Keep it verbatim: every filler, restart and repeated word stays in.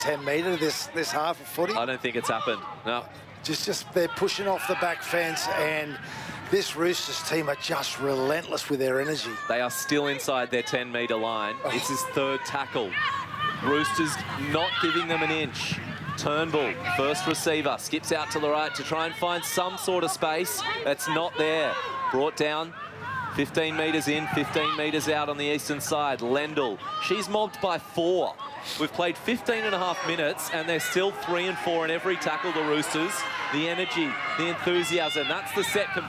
ten metre this, this half of footy. I don't think it's happened, no. Just, just they're pushing off the back fence, and this Roosters team are just relentless with their energy. They are still inside their ten metre line. Oh. It's his third tackle. Roosters not giving them an inch. Turnbull, first receiver, skips out to the right to try and find some sort of space. That's not there. Brought down, fifteen metres in, fifteen metres out on the eastern side. Lendl, she's mobbed by four. We've played fifteen and a half minutes and they're still three and four in every tackle, the Roosters. The energy, the enthusiasm, that's the set